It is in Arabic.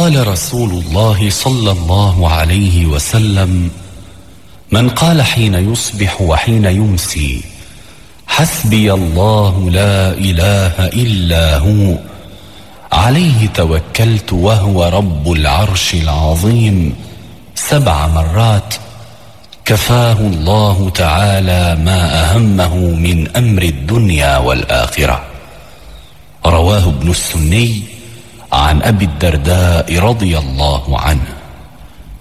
قال رسول الله صلى الله عليه وسلم: من قال حين يصبح وحين يمسي: حسبي الله لا إله إلا هو عليه توكلت وهو رب العرش العظيم 7 مرات، كفاه الله تعالى ما أهمه من أمر الدنيا والآخرة. رواه ابن السني عن أبي الدرداء رضي الله عنه.